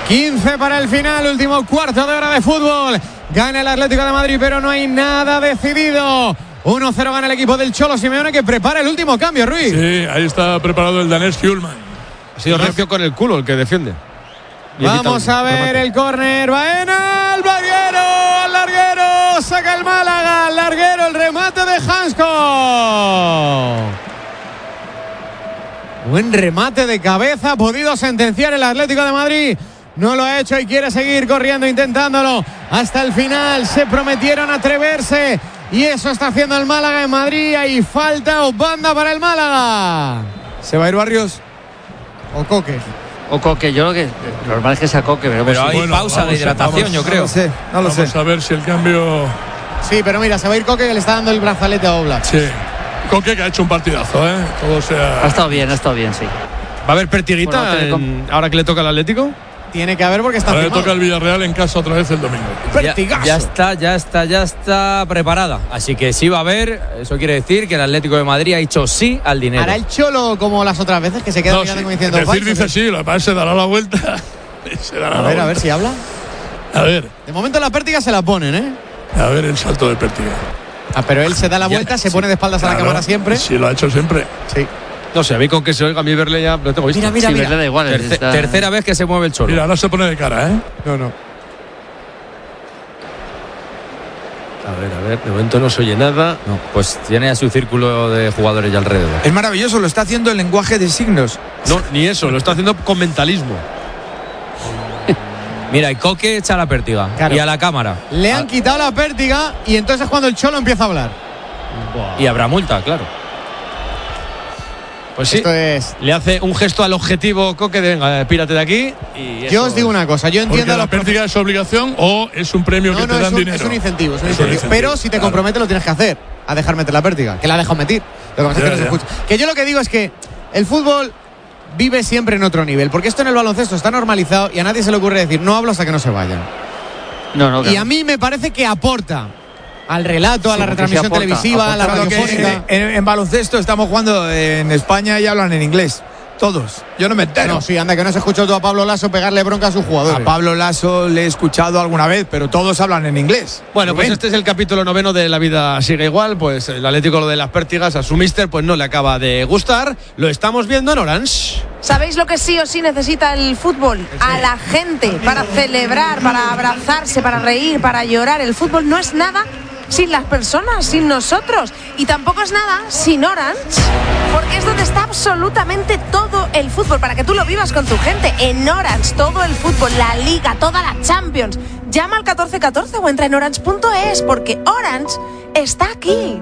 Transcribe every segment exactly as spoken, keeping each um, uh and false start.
quince para el final, último cuarto de hora de fútbol. Gana el Atlético de Madrid, pero no hay nada decidido. uno cero gana el equipo del Cholo Simeone, que prepara el último cambio, Ruiz. Sí, ahí está preparado el danés Hjulmand. Ha sido recio con el culo el que defiende. Vamos a ver el córner. Baena, al larguero, al larguero. Saca el Málaga, al larguero, el remate de Hansko. Buen remate de cabeza, ha podido sentenciar el Atlético de Madrid. No lo ha hecho y quiere seguir corriendo, intentándolo hasta el final. Se prometieron atreverse y eso está haciendo el Málaga en Madrid. Hay falta o banda para el Málaga. ¿Se va a ir Barrios? ¿O Coque? O Coque, yo creo que lo normal es que sea Coque, pero, pero hay bueno, pausa de hidratación, vamos, yo creo. No lo sé, no lo Vamos sé. a ver si el cambio... Sí, pero mira, se va a ir Coque, que le está dando el brazalete a Oblak. Sí, Coque, que ha hecho un partidazo, ¿eh? Todo sea... Ha estado bien, ha estado bien, sí. ¿Va a haber pertiguita Bueno, en, ahora que le toca al Atlético? Tiene que haber porque está Ahora le firmado. toca al Villarreal en casa otra vez el domingo. Ya, ya está, ya está, ya está preparada. Así que sí va a haber. Eso quiere decir que el Atlético de Madrid ha dicho sí al dinero. ¿Hará el Cholo como las otras veces, que se queda No, mirando sí, como diciendo... decir "Vais, dice ¿o qué?"? sí, lo que pasa es que se dará la vuelta. se dará A la ver, a ver vuelta. si habla. A ver, De momento la pértiga se la ponen, ¿eh? a ver el salto de Pértiga. Ah, pero él se da la vuelta, se pone de espaldas a la Claro, cámara siempre. Sí, lo ha hecho siempre. Sí. No sé, a mí con que se oiga a mí verle ya lo tengo visto. Mira, mira, Sí, mira. le da igual. Terce- está- Tercera vez que se mueve el Cholo. Mira, ahora se pone de cara, ¿eh? No, no. A ver, a ver, de momento no se oye nada. No, pues tiene a su círculo de jugadores ya alrededor. Es maravilloso, lo está haciendo en lenguaje de signos. No, ni eso, lo está haciendo con mentalismo. Mira, y Coque echa la pértiga. Claro. Y a la cámara. Le han quitado la pértiga y entonces es cuando el Cholo empieza a hablar. Y habrá multa, claro. Pues sí, Esto es... le hace un gesto al objetivo Coque de venga, pírate de aquí. Y eso Yo os digo es. una cosa, yo Porque entiendo a la los pértiga es obligación o es un premio No, que no, te es dan un, dinero. es un incentivo, es un Es un incentivo. incentivo, Pero si te claro. comprometes lo tienes que hacer, a dejar meter la pértiga, que la ha dejado meter. Lo que pasa es que Ya, no se ya. escucha. Que yo lo que digo es que el fútbol vive siempre en otro nivel, porque esto en el baloncesto está normalizado y a nadie se le ocurre decir no hablo hasta que no se vayan. No, no, Y claro. a mí me parece que aporta al relato, a Sí, la porque retransmisión sí aporta, televisiva, a la aporta Lo que radiofónica. en, en- en baloncesto estamos jugando en España y hablan en inglés. Todos. Yo no me entero. No, sí, anda, que no se escuchó tú a Pablo Lasso pegarle bronca a sus jugadores. A Pablo Lasso le he escuchado alguna vez, pero todos hablan en inglés. Bueno, pues Rubén. este es el capítulo noveno de La vida sigue igual. Pues el Atlético, lo de las pértigas, a su míster pues no le acaba de gustar. Lo estamos viendo en Orange. ¿Sabéis lo que sí o sí necesita el fútbol? A la gente, para celebrar, para abrazarse, para reír, para llorar. El fútbol no es nada sin las personas, sin nosotros. Y tampoco es nada sin Orange, porque es donde está absolutamente todo el fútbol, para que tú lo vivas con tu gente. En Orange, todo el fútbol, la Liga, toda la Champions. Llama al catorce catorce o entra en orange punto es, porque Orange está aquí.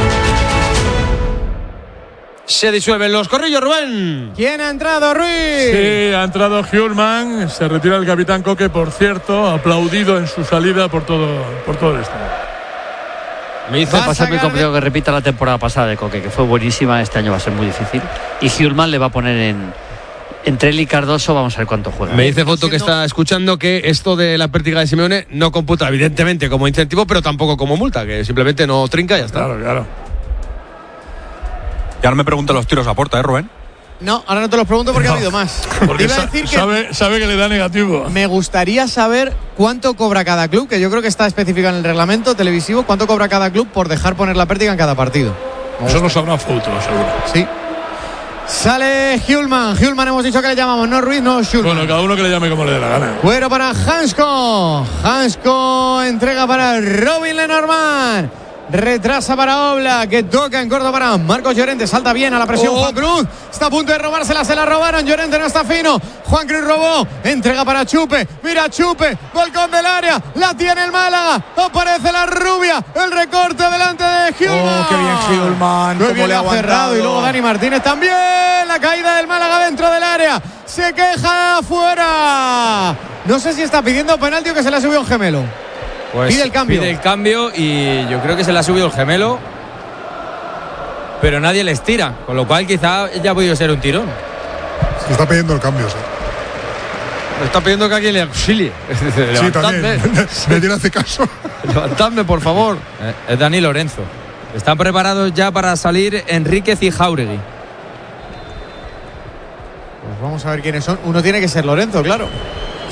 Se disuelven los corrillos, Rubén. ¿Quién ha entrado, Ruiz? Sí, ha entrado Hjulmand, se retira el capitán Coque, por cierto, aplaudido en su salida por todo, por todo el estadio. Me dice Va Va a ser muy sacar complicado que repita la temporada pasada de Coque, que fue buenísima. Este año va a ser muy difícil. Y Hjulmand le va a poner en entre él y Cardoso. Vamos a ver cuánto juega. Me dice Foto que está escuchando que esto de la pértiga de Simeone no computa evidentemente como incentivo, pero tampoco como multa, que simplemente no trinca y ya está. Claro, claro. Ya no me preguntan los tiros a puerta, ¿eh, Rubén? No, ahora no te los pregunto porque No, ha habido más. Porque Te iba a sa- decir que sabe, sabe que le da negativo. me gustaría saber cuánto cobra cada club, que yo creo que está especificado en el reglamento televisivo, cuánto cobra cada club por dejar poner la pértiga en cada partido. Eso lo sabrá Foto, seguro. Sí. Sale Hjulmand. Hjulmand hemos dicho que le llamamos, no Ruiz, no Hjulmand. Bueno, cada uno que le llame como le dé la gana. Cuero para Hansko. Hansko entrega para Robin Lenormand. Retrasa para Oblak, que toca en corto para Marcos Llorente. Salta bien a la presión Oh. Juan Cruz. Está a punto de robársela, se la robaron. Llorente no está fino. Juan Cruz robó. Entrega para Chupe. Mira Chupe. Balcón del área. La tiene el Málaga. Aparece la rubia. El recorte delante de Hjulmand. Oh, qué bien Hjulmand, Qué cómo bien le ha ha cerrado. aguantado. Y luego Dani Martínez también. La caída del Málaga dentro del área. Se queja afuera. No sé si está pidiendo penalti o que se le ha subido un gemelo. Pues Pide el cambio. Pide el cambio y yo creo que se le ha subido el gemelo, pero nadie les tira, con lo cual quizá ya ha podido ser un tirón. Se está pidiendo el cambio, sí. Le está pidiendo que alguien le auxilie. Sí, Levantadme, también. Nadie le hace caso. levantadme, por favor. Eh, es Dani Lorenzo. Están preparados ya para salir Enríquez y Jáuregui. Pues vamos a ver quiénes son. Uno tiene que ser Lorenzo, claro.